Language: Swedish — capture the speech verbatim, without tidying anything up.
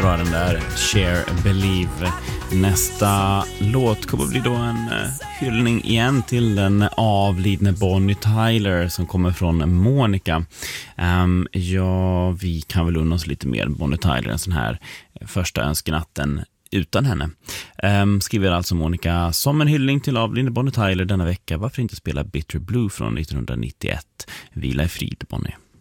bra den där, Share Believe. Nästa låt kommer bli då en hyllning igen till den avlidne Bonnie Tyler som kommer från Monica. Um, ja, vi kan väl unna oss lite mer Bonnie Tyler, en sån här första önskenatten utan henne. Um, skriver alltså Monica som en hyllning till avlidne Bonnie Tyler denna vecka. Varför inte spela Bitter Blue från nittonhundranittioett? Vila i frid, Bonnie.